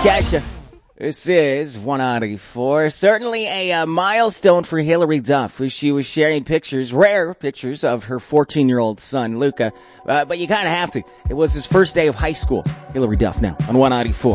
Kesha. This is 194. Certainly a milestone for Hilary Duff, as she was sharing pictures, rare pictures, of her 14-year-old son, Luca. But you kind of have to. It was his first day of high school. Hilary Duff now on 194.